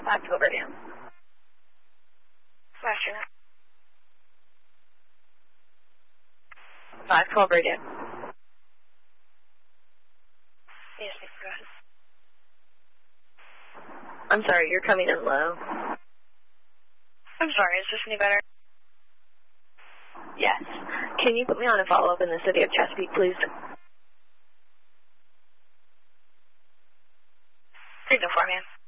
512 radio. Western. 512 radio. Yes, go ahead. I'm sorry, you're coming in low. I'm sorry, is this any better? Yes. Can you put me on a follow-up in the city of Chesapeake, please? Signal for me.